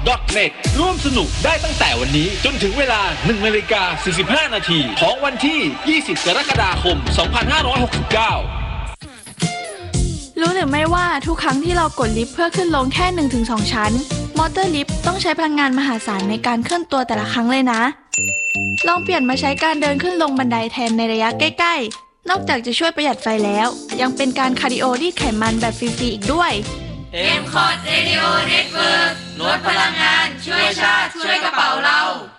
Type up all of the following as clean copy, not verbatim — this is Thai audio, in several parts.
.net ร่วมสนุกได้ตั้งแต่วันนี้จนถึงเวลา 1:45 นาทีของวันที่ 20 กรกฎาคม 2569 รู้หรือไม่ว่าทุกครั้งที่เรากดลิฟต์เพื่อขึ้นลงแค่ 1-2 ชั้นมอเตอร์ลิฟต์ต้องใช้พลังงานมหาศาลในการเคลื่อนตัวแต่ละครั้งเลยนะลองเปลี่ยนมาใช้การเดินขึ้นลงบันไดแทนในระยะใกล้ๆนอกจากจะช่วยประหยัดไฟแล้วยังเป็นการคาร์ดิโอรีดไขมันแบบฟรีๆอีกด้วย M-Cot Radio Network ลดพลังงานช่วยชาติช่วยกระเป๋าเรา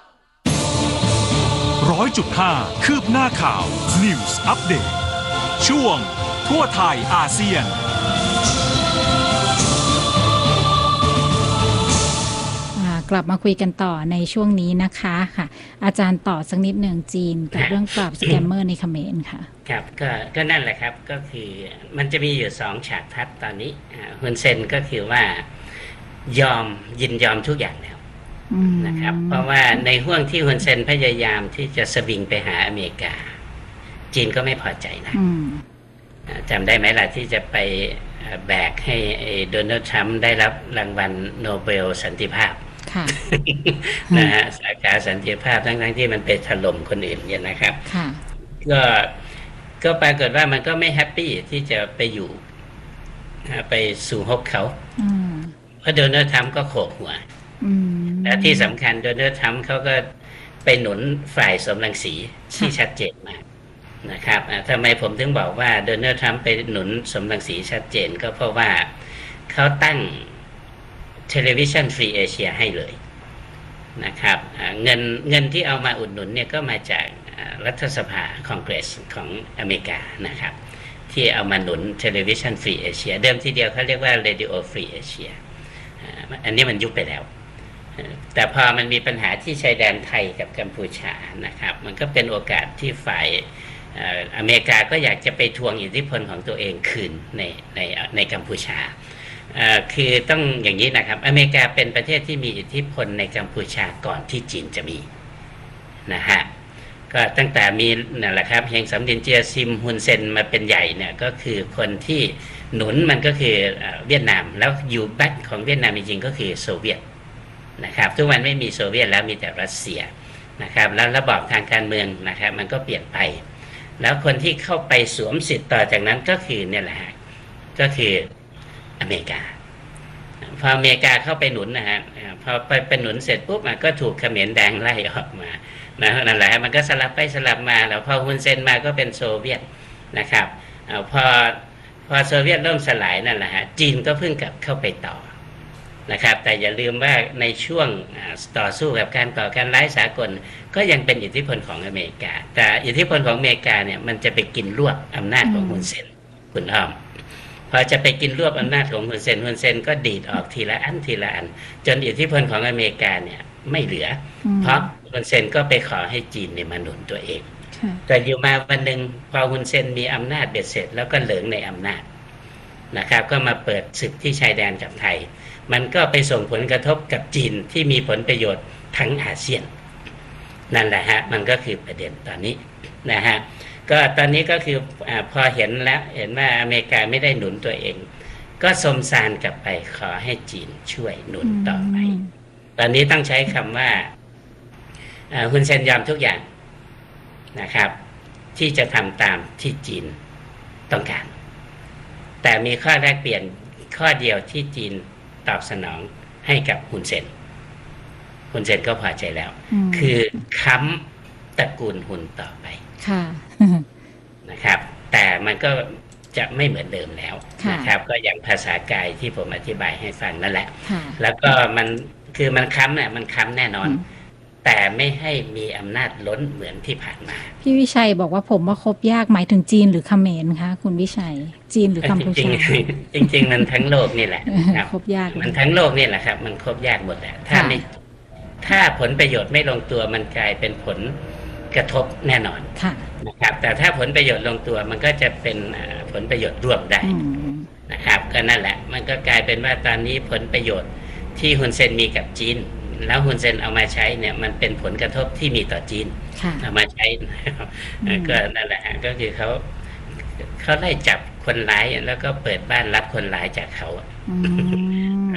100.5 คืบหน้าข่าว News Update ช่วงทั่วไทยอาเซียนกลับมาคุยกันต่อในช่วงนี้นะคะค่ะอาจารย์ต่อสักนิดหนึ่งจีนกับเรื่องปราบสแกมเมอร์ในเขมรค่ะครับก็นั่นแหละครับก็คือมันจะมีอยู่2ฉากทัศน์ตอนนี้ฮุนเซนก็คือว่ยินยอมทุกอย่างแล้วนะครับเพราะว่าในห่วงที่ฮุนเซนพยายามที่จะสวิงไปหาอเมริกาจีนก็ไม่พอใจนะจำได้ไหมล่ะที่จะไปแบกให้โดนัลด์ทรัมป์ได้รับรางวัลโนเบลสันติภาพนะฮะสาขาสันติภาพทั้งที่มันไปถล่มคนอื่นเนี่ยนะครับก็ปรากฏว่ามันก็ไม่แฮปปี้ที่จะไปอยู่ไปสู่ฮกเขาเพราะโดนัลด์ทรัมป์ก็โขกหัวและที่สำคัญโดนัลด์ทรัมป์เขาก็ไปหนุนฝ่ายสมรังสีที่ชัดเจนมากนะครับทำไมผมถึงบอกว่าโดนัลด์ทรัมป์ไปหนุนสมรังสีชัดเจนก็เพราะว่าเขาตั้งเทเลวิชันฟรีเอเชียให้เลยนะครับเงินที่เอามาอุดหนุนเนี่ยก็มาจากรัฐสภาคองเกรสของอเมริกานะครับที่เอามาหนุนเทเลวิชันฟรีเอเชียเดิมทีเดียวเขาเรียกว่าเรดิโอฟรีเอเชียอันนี้มันยุบไปแล้วแต่พอมันมีปัญหาที่ชายแดนไทยกับกัมพูชานะครับมันก็เป็นโอกาสที่ฝ่ายอเมริกาก็อยากจะไปทวงอิทธิพลของตัวเองคืนในกัมพูชาคือต้องอย่างนี้นะครับอเมริกาเป็นประเทศที่มีอิทธิพลในกัมพูชาก่อนที่จีนจะมีนะฮะก็ตั้งแต่มีนั่นแหละครับเฮงสำรินเจียซิมฮุนเซนมาเป็นใหญ่เนี่ยก็คือคนที่หนุนมันก็คือเวียดนามแล้วอยู่แบ็คของเวียดนามจริงๆก็คือโซเวียตนะครับทุกวันไม่มีโซเวียตแล้วมีแต่รัสเซียนะครับแล้วระบอบทางการเมืองนะครับมันก็เปลี่ยนไปแล้วคนที่เข้าไปสวมสิทธิ์ต่อจากนั้นก็คือเนี่ยแหละก็คืออเมริกาพออเมริกาเข้าไปหนุนนะฮะพอไปหนุนเสร็จปุ๊บมันก็ถูกเขมรแดงไล่ออกมานั่นแหละมันก็สลับไปสลับมาแล้วพอฮุนเซนมาก็เป็นโซเวียตนะครับพอโซเวียตเริ่มสลายนั่นแหละฮะจีนก็เพิ่งกลับเข้าไปต่อนะครับแต่อย่าลืมว่าในช่วงต่อสู้กับการก่อการร้ายสากลก็ยังเป็นอิทธิพลของอเมริกาแต่อิทธิพลของอเมริกาเนี่ยมันจะไปกินรวบอำนาจของฮุนเซนคุณอ้อมพอจะไปกินรวบอำนาจของฮุนเซนก็ดีดออกทีละอันจนอิทธิพลของอเมริกาเนี่ยไม่เหลือเพราะฮุนเซนก็ไปขอให้จีนเนี่ยมาหนุนตัวเองแต่อยู่มาวันหนึ่งพอฮุนเซนมีอำนาจเบ็ดเสร็จแล้วก็เหลิงในอำนาจนะครับก็มาเปิดศึกที่ชายแดนกับไทยมันก็ไปส่งผลกระทบกับจีนที่มีผลประโยชน์ทั้งอาเซียนนั่นแหละฮะมันก็คือประเด็นตอนนี้นะฮะก็ตอนนี้ก็คือพอเห็นว่าอเมริกาไม่ได้หนุนตัวเองก็สมสารกลับไปขอให้จีนช่วยหนุนต่อไปตอนนี้ต้องใช้คำว่าฮุนเซนยอมทุกอย่างนะครับที่จะทำตามที่จีนต้องการแต่มีข้อแลกเปลี่ยนข้อเดียวที่จีนตอบสนองให้กับฮุนเซนก็พอใจแล้วคือค้ำตระกูลฮุนต่อไปนะครับแต่มันก็จะไม่เหมือนเดิมแล้วนะครับก็อย่างภาษากายที่ผมอธิบายให้ฟังนั่นแหละแล้วก็มันค้ำเนี่ยมันค้ำแน่นอนแต่ไม่ให้มีอำนาจล้นเหมือนที่ผ่านมาพี่วิชัยบอกว่าผมว่าคบยากหมายถึงจีนหรือเขมรคะคุณวิชัยจีนหรือกัมพูชาจริงมันทั้งโลกนี่แหละคบยากมันทั้งโลกนี่แหละครับมันคบยากหมดแหละถ้าผลประโยชน์ไม่ลงตัวมันกลายเป็นผลกระทบแน่นอนนะครับแต่ถ้าผลประโยชน์ลงตัวมันก็จะเป็นผลประโยชน์ร่วมได้นะครับก็นั่นแหละมันก็กลายเป็นว่าตอนนี้ผลประโยชน์ที่ฮุนเซนมีกับจีนแล้วฮุนเซนเอามาใช้เนี่ยมันเป็นผลกระทบที่มีต่อจีนเอามาใช้ก็นั่นแหละก็คือเขาไล่จับคนร้ายแล้วก็เปิดบ้านรับคนร้ายจากเขา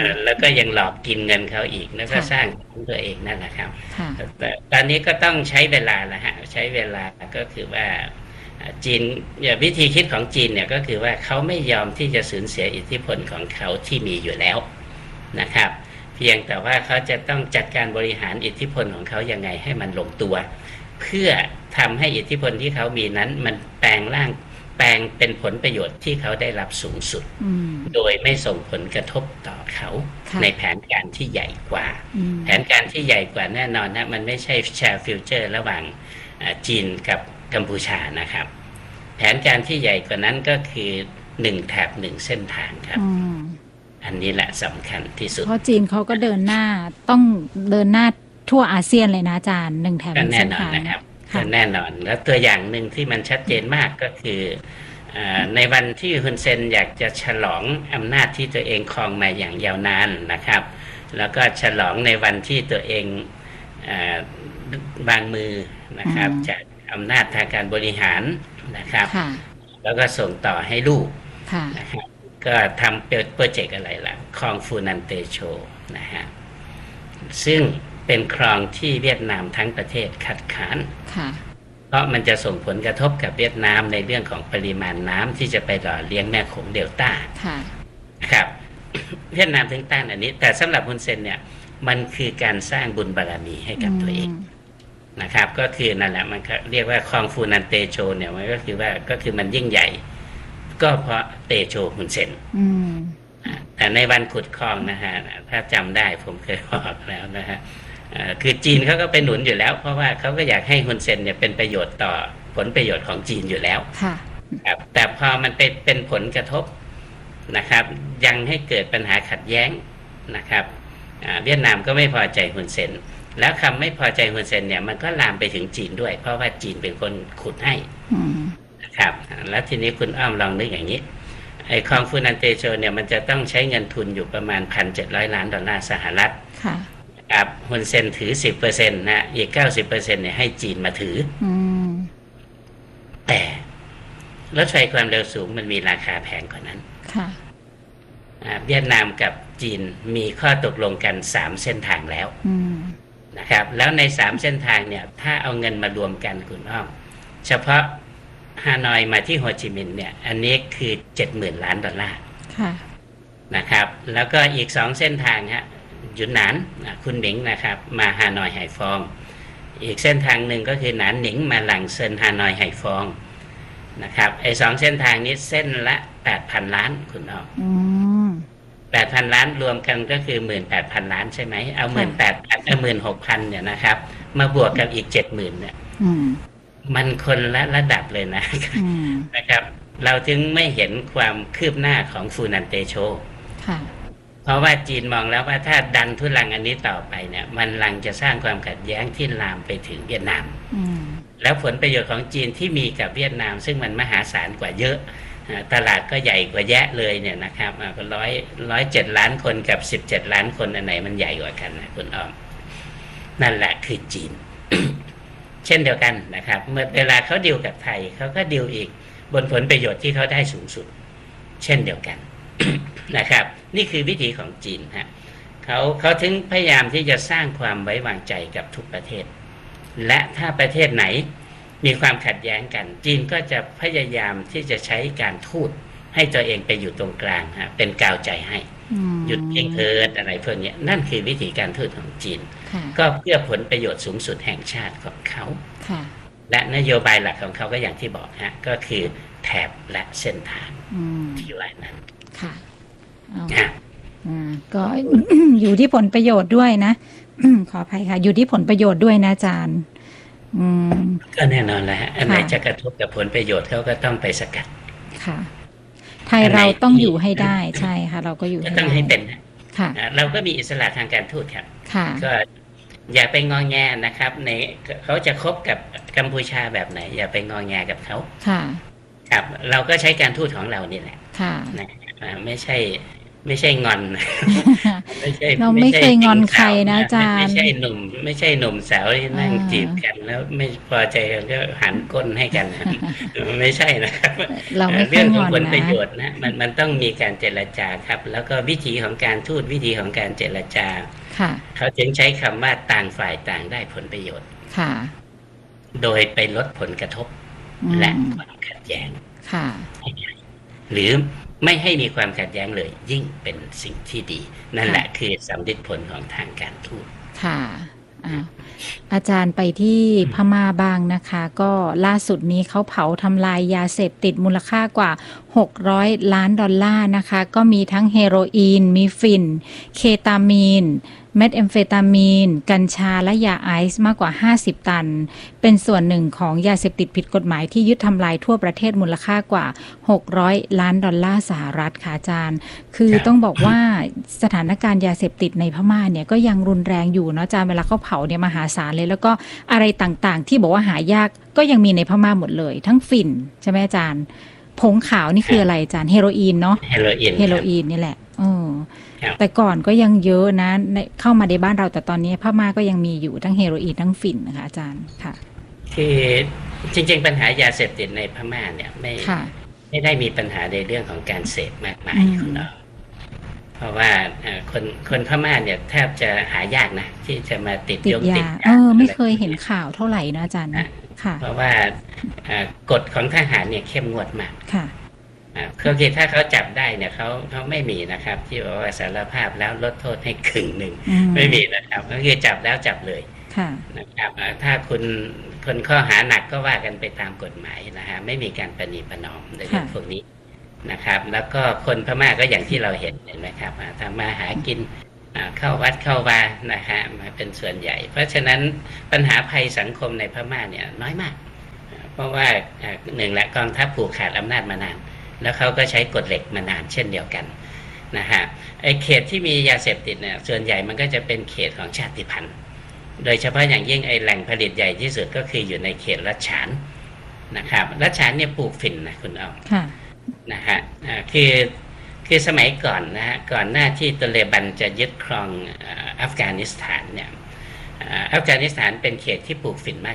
แล้วก็ยังหลอกกินเงินเขาอีกแล้วก็สร้างของตัวเองนั่นแหละครับแต่ตอนนี้ก็ต้องใช้เวลาละฮะใช้เวลาก็คือว่าจีนวิธีคิดของจีนเนี่ยก็คือว่าเขาไม่ยอมที่จะสูญเสียอิทธิพลของเขาที่มีอยู่แล้วนะครับเพียงแต่ว่าเขาจะต้องจัดการบริหารอิทธิพลของเขายังไงให้มันลงตัวเพื่อทำให้อิทธิพลที่เขามีนั้นมันแปลงเป็นผลประโยชน์ที่เขาได้รับสูงสุดโดยไม่ส่งผลกระทบต่อเขาในแผนการที่ใหญ่กว่าแผนการที่ใหญ่กว่าแน่นอนนะมันไม่ใช่แชร์ฟิวเจอร์ระหว่างจีนกับกัมพูชานะครับแผนการที่ใหญ่กว่านั้นก็คือ1 แถบ 1 เส้นทางครับอันนี้แหละสำคัญที่สุดเพราะจีนเขาก็เดินหน้าต้องเดินหน้าทั่วอาเซียนเลยนะอาจารย์1 แถบ 1 เส้นทางนะครับแน่นอนแล้วตัวอย่างหนึ่งที่มันชัดเจนมากก็คือในวันที่ฮุนเซนอยากจะฉลองอำนาจที่ตัวเองครองมาอย่างยาวนานนะครับแล้วก็ฉลองในวันที่ตัวเองวางมือนะครับจากอำนาจทางการบริหารนะครับแล้วก็ส่งต่อให้ลูกนะครับก็ทำโปรเจกต์อะไรล่ะคลองฟูนันเตโชนะฮะซึ่งเป็นคลองที่เวียดนามทั้งประเทศคัดค้านเพราะมันจะส่งผลกระทบกับเวียดนามในเรื่องของปริมาณน้ำที่จะไปหล่อเลี้ยงแม่โขงเดลต้าครับเวียดนามถึงต้านอันนี้แต่สำหรับฮุนเซนเนี่ยมันคือการสร้างบุญบารมีให้กับตัวเองนะครับก็คือนั่นแหละมันเรียกว่าคลองฟูนันเตโชเนี่ยมันก็คือมันยิ่งใหญ่ก็เพราะเตโชฮุนเซนแต่ในวันขุดคลองนะฮะถ้าจำได้ผมเคยบอกแล้วนะฮะคือจีนเขาก็ไปหนุนอยู่แล้วเพราะว่าเขาก็อยากให้ฮุนเซนเนี่ยเป็นประโยชน์ต่อผลประโยชน์ของจีนอยู่แล้วแต่พอมันเป็นผลกระทบนะครับยังให้เกิดปัญหาขัดแย้งนะครับเวียดนามก็ไม่พอใจฮุนเซนแล้วคำไม่พอใจฮุนเซนเนี่ยมันก็ลามไปถึงจีนด้วยเพราะว่าจีนเป็นคนขุดให้นะครับแล้วทีนี้คุณอ้อมลองนึกอย่างนี้ไอ้คลองฟูนันเตโชเนี่ยมันจะต้องใช้เงินทุนอยู่ประมาณ 1,700 ล้านดอลลาร์สหรัฐครับฮุนเซนถือ 10% นะอีก 90% เนี่ยให้จีนมาถือแต่รถไฟความเร็วสูงมันมีราคาแพงกว่านั้นเวียดนามกับจีนมีข้อตกลงกัน3เส้นทางแล้วนะครับแล้วใน3เส้นทางเนี่ยถ้าเอาเงินมารวมกันคุณอ้อมเฉพาะฮานอยมาที่โฮจิมินห์เนี่ยอันนี้คือ 70,000 ล้านดอลลาร์นะครับแล้วก็อีก2เส้นทางฮะหยุนหนานคุณหนิงนะครับมาฮานอยไหฟองอีกเส้นทางหนึ่งก็คือหนานหนิงมาหลังเซินฮานอยไหฟองนะครับไอ้2เส้นทางนี้เส้นละ 8,000 ล้านคุณอ้อม8,000 ล้านรวมกันก็คือ 18,000 ล้านใช่ไหมเอา 16,000 เนี่ยนะครับมาบวกกับอีก 70,000 เนี่ยมันคนละระดับเลยนะครับเราถึงไม่เห็นความคืบหน้าของฟูนันเตโชเพราะว่าจีนมองแล้วว่าถ้าดันทุลังอันนี้ต่อไปเนี่ยมันลังจะสร้างความขัดแย้งที่ลามไปถึงเวียดนามแล้วผลประโยชน์ของจีนที่มีกับเวียดนามซึ่งมันมหาศาลกว่าเยอะตลาดก็ใหญ่กว่าแยะเลยเนี่ยนะครับ107 ล้านคนกับ17 ล้านคนอันไหนมันใหญ่กว่ากันนะคุณอ้อมนั่นแหละคือจีน เช่นเดียวกันนะครับเมื่อเวลาเขาดีลกับไทยเขาก็ดีลอีกบนผลประโยชน์ที่เขาได้สูงสุดเช่นเดียวกัน นะครับนี่คือวิธีของจีนฮะเขาถึงพยายามที่จะสร้างความไว้วางใจกับทุกประเทศและถ้าประเทศไหนมีความขัดแย้งกันจีนก็จะพยายามที่จะใช้การทูตให้ตัวเองไปอยู่ตรงกลางฮะเป็นกาวใจให้หยุดเพียงเถิดอะไรพวกนี้นั่นคือวิธีการทูตของจีนก็เพื่อผลประโยชน์สูงสุดแห่งชาติของเขาและนโยบายหลักของเขาก็อย่างที่บอกฮะก็คือแถบและเส้นทางที่ว่านั้นก็ อยู่ที่ผลประโยชน์ด้วยนะ ขออภัยค่ะอยู่ที่ผลประโยชน์ด้วยนะอาจารย์ก็แน่นอนแหละอันไหนจะกระทบกับผลประโยชน์เขาก็ต้องไปสกัดค่ะไทยเราต้องอยู่ให้ได้ใช่ค่ะเราก็อยู่ต้องให้เป็นค่ะเราก็มีอิสระทางการทูตครับก็อย่าไปงอแงนะครับในเขาจะคบกับกัมพูชาแบบไหนอย่าไปงอแงกับเขาครับเราก็ใช้การทูตของเรานี่แหละนะไม่ใช่ไม่ใช่งอนเราไม่เคยงอนใครนะอาจารย์ไม่ใช่หนุ่มสาวที่นั่งจีบกันแล้วไม่พอใจกันก็หันก้นให้กันไม่ใช่นะครับเรื่องของผลประโยชน์นะมันต้องมีการเจรจาครับแล้วก็วิธีของการทูตวิธีของการเจรจาเขาจึงใช้คำว่าต่างฝ่ายต่างได้ผลประโยชน์โดยไปลดผลกระทบและความขัดแย้งหรือไม่ให้มีความขัดแย้งเลยยิ่งเป็นสิ่งที่ดีนั่นแหละคือสำลิดผลของทางการทูตค่ะอาจารย์ไปที่พม่าบ้างนะคะก็ล่าสุดนี้เขาเผาทำลายยาเสพติดมูลค่ากว่า$600 ล้านนะคะก็มีทั้งเฮโรอีนมีฟินเคตามีนเมทแอมเฟตามีนกัญชาและยาไอซ์มากกว่า50 ตันเป็นส่วนหนึ่งของยาเสพติดผิดกฎหมายที่ยึดทำลายทั่วประเทศมูลค่ากว่า$600 ล้านสหรัฐค่ะอาจารย์คือต้องบอกว่าสถานการณ์ยาเสพติดในพม่าเนี่ยก็ยังรุนแรงอยู่เนาะอาจารย์เวลาเขาเผาเนี่ยมหาศาลเลยแล้วก็อะไรต่างๆที่บอกว่าหายากก็ยังมีในพม่าหมดเลยทั้งฝิ่นใช่ไหมอาจารย์ผงขาวนี่คืออะไรอาจารย์เฮโรอีนเนาะเฮโรอีนนี่แหละแต่ก่อนก็ยังเยอะนะเข้ามาในบ้านเราแต่ตอนนี้พม่าก็ยังมีอยู่ทั้งเฮโรอีนทั้งฝิ่นนะคะอาจารย์ค่ะคือจริงๆปัญหายาเสพติดในพม่าเนี่ยไม่ได้มีปัญหาในเรื่องของการเสพมากมายของเราเพราะว่าคนพม่าเนี่ยแทบจะหายากนะที่จะมาติดยาไม่เคยเห็นข่าวเท่าไหร่นะอาจารย์เพราะว่ากฎของทหารเนี่ยเข้มงวดมากค่ะคือถ้าเขาจับได้เนี่ยเขาไม่มีนะครับที่บอกว่าสารภาพแล้วลดโทษให้ครึ่งหนึ่งไม่มีนะครับก็คือจับแล้วจับเลยนะครับถ้าคนข้อหาหนักก็ว่ากันไปตามกฎหมายนะฮะไม่มีการประนีประนอมในเรื่องพวกนี้นะครับแล้วก็คนพม่าก็อย่างที่เราเห็นไหมครับทำมาหากินเข้าวัดเข้าวานะฮะมาเป็นส่วนใหญ่เพราะฉะนั้นปัญหาภัยสังคมในพม่าเนี่ยน้อยมากเพราะว่าหนึ่งละกองทัพผูกขาดอำนาจมานานแล้วเขาก็ใช้กฎเหล็กมานานเช่นเดียวกันนะฮะไอ้เขตที่มียาเสพติดเนี่ยส่วนใหญ่มันก็จะเป็นเขตของชาติพันธุ์โดยเฉพาะอย่างยิ่งไอ้แหล่งผลิตใหญ่ที่สุดก็คืออยู่ในเขตรัชฉานนะครับรัชฉานเนี่ยปลูกฝิ่นนะคุณเอานะฮะคือสมัยก่อนนะฮะก่อนหน้าที่ตาเลบันจะยึดครองอัฟกานิสถานเนี่ยอัฟกานิสถานเป็นเขตที่ปลูกฝิ่นมาก